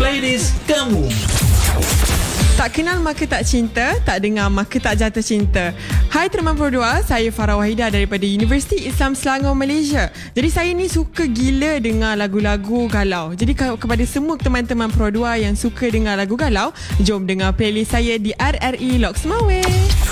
Playlist kamu. Tak kenal maka tak cinta, tak dengar maka tak jatuh cinta. Hai teman Pro 2, saya Farah Wahidah daripada Universiti Islam Selangor, Malaysia. Jadi saya ni suka gila dengar lagu-lagu galau. Jadi kepada semua teman-teman Pro 2 yang suka dengar lagu galau, jom dengar playlist saya di RRI Lock Semawe.